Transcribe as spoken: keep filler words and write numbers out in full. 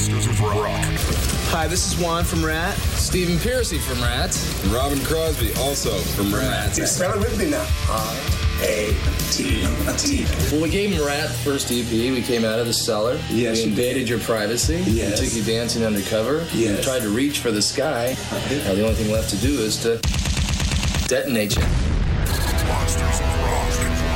Monsters of Rock. Hi, this is Juan from Rat. Stephen Piercy from Rat. And Robin Crosby, also from Rat. Spell it with me now. R A T T. Well, we gave him Rat, the first E P. We came out of the cellar. Yes, we you invaded did. your privacy. Yes. We took you dancing undercover. Yes. We tried to reach for the sky. Now the only thing left to do is to detonate you. Monsters of Rock.